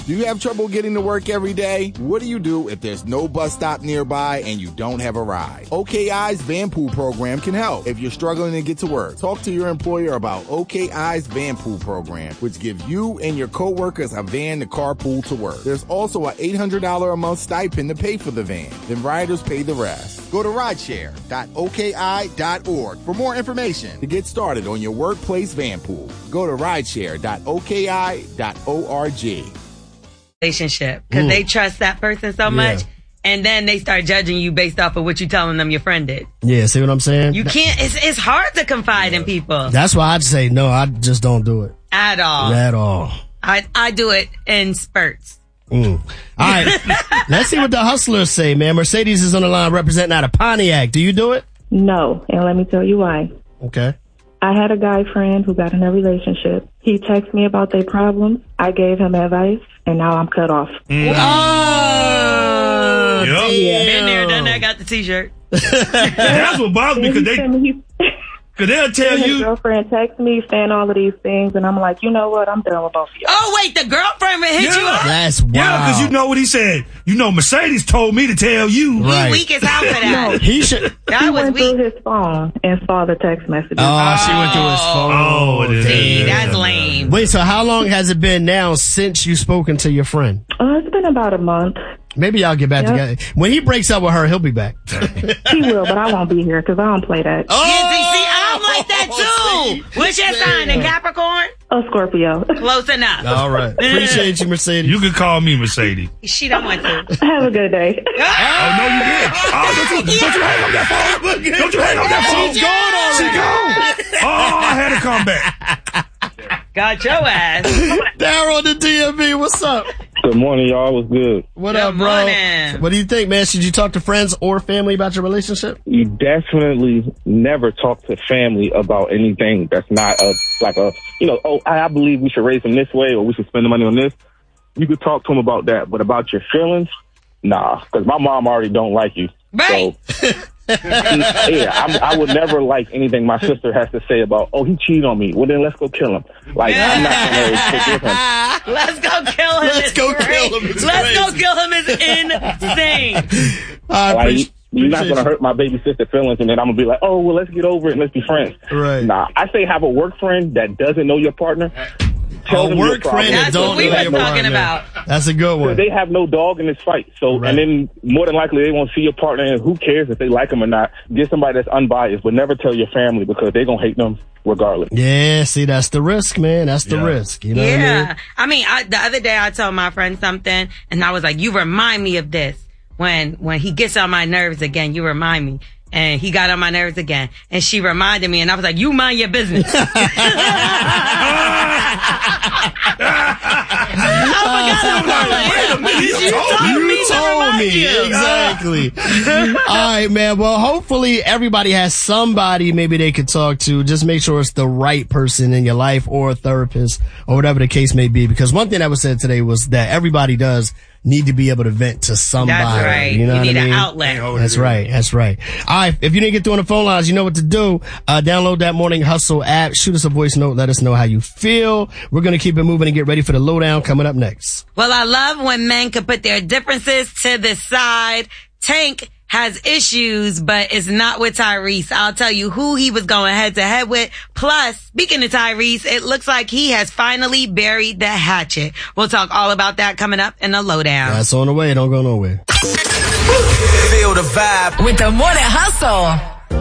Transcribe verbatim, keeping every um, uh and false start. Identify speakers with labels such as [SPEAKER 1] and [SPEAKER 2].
[SPEAKER 1] Do you have trouble getting to work every day? What do you do if there's no bus stop nearby and you don't have a ride? O K I's Van Pool program can help. If you're struggling to get to work, talk to your employer about O K I's Van Pool program, which gives you and your coworkers a van to carpool to work. There's also an eight hundred dollars a month stipend to pay for the van. Then riders pay the rest. Go to rideshare dot O K I dot org for more information to get started on your workplace van pool. Go to rideshare dot O K I dot org.
[SPEAKER 2] Relationship, because they trust that person so much.
[SPEAKER 3] Yeah.
[SPEAKER 2] And then they start judging you based off of what you're telling them your friend did.
[SPEAKER 3] Yeah, see what I'm saying?
[SPEAKER 2] You can't, it's it's hard to confide in people.
[SPEAKER 3] That's why I'd say no, I just don't do it.
[SPEAKER 2] At all.
[SPEAKER 3] At all.
[SPEAKER 2] I, I do it in spurts.
[SPEAKER 3] Mm. All right, let's see what the hustlers say, man. Mercedes is on the line representing out of Pontiac. Do you do it?
[SPEAKER 4] No, and let me tell you why.
[SPEAKER 3] Okay.
[SPEAKER 4] I had a guy friend who got in a relationship. He texted me about their problems. I gave him advice, and now I'm cut off.
[SPEAKER 2] Mm. Oh,
[SPEAKER 5] Yep.
[SPEAKER 2] yeah. Been there, done that, got the t-shirt.
[SPEAKER 5] That's what bothers me, because they, cause they'll tell
[SPEAKER 4] his
[SPEAKER 5] you.
[SPEAKER 4] girlfriend texts me saying all of these things, and I'm like, you know what? I'm done with both of y'all.
[SPEAKER 2] Oh, wait, the girlfriend hit
[SPEAKER 5] Yeah.
[SPEAKER 2] you up?
[SPEAKER 3] That's wild.
[SPEAKER 5] Yeah, because you know what he said. You know, Mercedes told me to tell you.
[SPEAKER 3] Right.
[SPEAKER 2] He weak as hell for that.
[SPEAKER 4] No.
[SPEAKER 3] He should.
[SPEAKER 2] That
[SPEAKER 4] He
[SPEAKER 2] was
[SPEAKER 4] went
[SPEAKER 2] weak.
[SPEAKER 4] through his phone and saw the text messages.
[SPEAKER 3] Oh, she went through his phone.
[SPEAKER 5] Oh, it is.
[SPEAKER 2] See,
[SPEAKER 5] Yeah,
[SPEAKER 2] that's
[SPEAKER 5] yeah,
[SPEAKER 2] lame.
[SPEAKER 3] Wait, so how long has it been now since you spoken to your friend?
[SPEAKER 4] Uh, it's been about a month.
[SPEAKER 3] Maybe y'all get back
[SPEAKER 4] Yep.
[SPEAKER 3] together. When he breaks up with her, he'll be back.
[SPEAKER 4] He will, but I won't be here because I don't play that.
[SPEAKER 2] Yeah, see, see, I'm like that too. What's your sign? A Capricorn?
[SPEAKER 4] A Scorpio.
[SPEAKER 2] Close enough.
[SPEAKER 3] All right. Appreciate you, Mercedes.
[SPEAKER 5] You can call me Mercedes.
[SPEAKER 2] She don't want to.
[SPEAKER 4] Have a good day.
[SPEAKER 5] Oh, no, you did. Oh, don't you, don't you hang up that phone. Don't you hang up that phone.
[SPEAKER 3] She's gone already.
[SPEAKER 5] She gone. Oh, I had to come back.
[SPEAKER 2] Got your ass.
[SPEAKER 3] Daryl, the D M V, what's up?
[SPEAKER 6] Good morning, y'all. What's good?
[SPEAKER 3] What
[SPEAKER 2] Good
[SPEAKER 3] up, bro?
[SPEAKER 2] morning.
[SPEAKER 3] What do you think, man? Should you talk to friends or family about your relationship?
[SPEAKER 6] You definitely never talk to family about anything that's not a like a you know. Oh, I I believe we should raise them this way, or we should spend the money on this. You could talk to them about that, but about your feelings, nah. Because my mom already don't like you.
[SPEAKER 2] Right.
[SPEAKER 6] So, yeah, I'm, I would never like anything my sister has to say about, oh, he cheated on me. Well, then let's go kill him. Like, I'm not going to stick with him.
[SPEAKER 2] Let's go kill him.
[SPEAKER 3] Let's
[SPEAKER 2] It's
[SPEAKER 3] go
[SPEAKER 2] great.
[SPEAKER 3] kill him. It's
[SPEAKER 2] Let's go
[SPEAKER 3] crazy.
[SPEAKER 2] kill him. It's insane.
[SPEAKER 3] I
[SPEAKER 6] Like,
[SPEAKER 3] appreciate
[SPEAKER 6] you're not
[SPEAKER 3] appreciate
[SPEAKER 6] going to hurt my baby sister feelings, and then I'm going to be like, oh, well, let's get over it and let's be friends.
[SPEAKER 3] Right.
[SPEAKER 6] Nah, I say have a work friend that doesn't know your partner. Tell
[SPEAKER 3] A
[SPEAKER 6] them your
[SPEAKER 3] work
[SPEAKER 6] problem.
[SPEAKER 3] friend that
[SPEAKER 2] That's
[SPEAKER 3] don't
[SPEAKER 2] what we
[SPEAKER 3] know
[SPEAKER 2] were
[SPEAKER 3] your
[SPEAKER 2] talking
[SPEAKER 3] partner.
[SPEAKER 2] about.
[SPEAKER 3] That's a good one.
[SPEAKER 6] They have no dog in this fight. So,
[SPEAKER 3] Right.
[SPEAKER 6] and then more than likely they won't see your partner, and who cares if they like them or not? Get somebody that's unbiased, but never tell your family because they're going to hate them regardless.
[SPEAKER 3] Yeah, see, that's the risk, man. That's the
[SPEAKER 5] Yeah.
[SPEAKER 3] risk. You know
[SPEAKER 2] Yeah.
[SPEAKER 3] what
[SPEAKER 2] I mean, I, the other day I told my friend something and I was like, you remind me of this. When, when he gets on my nerves again, you remind me. And he got on my nerves again. And she reminded me and I was like, you mind your business. I forgot about it. You told me
[SPEAKER 3] You
[SPEAKER 2] to
[SPEAKER 3] told
[SPEAKER 2] remind
[SPEAKER 3] me.
[SPEAKER 2] you.
[SPEAKER 3] Exactly. All right, man. Well, hopefully everybody has somebody maybe they could talk to. Just make sure it's the right person in your life or a therapist or whatever the case may be. Because one thing that was said today was that everybody does need to be able to vent to somebody.
[SPEAKER 2] That's right.
[SPEAKER 3] You know
[SPEAKER 2] You
[SPEAKER 3] what
[SPEAKER 2] need
[SPEAKER 3] I
[SPEAKER 2] an
[SPEAKER 3] mean?
[SPEAKER 2] outlet.
[SPEAKER 3] That's right. That's right. All right. If you didn't get through on the phone lines, you know what to do. Uh, download that Morning Hustle app. Shoot us a voice note. Let us know how you feel. We're going to keep it moving and get ready for the lowdown coming up next.
[SPEAKER 2] Well, I love when men can put their differences to the side. Tank has issues, but it's not with Tyrese. I'll tell you who he was going head to head with. Plus, speaking of Tyrese, it looks like he has finally buried the hatchet. We'll talk all about that coming up in the lowdown.
[SPEAKER 3] That's on the way. Don't go nowhere.
[SPEAKER 7] Feel the vibe
[SPEAKER 8] with the Morning Hustle.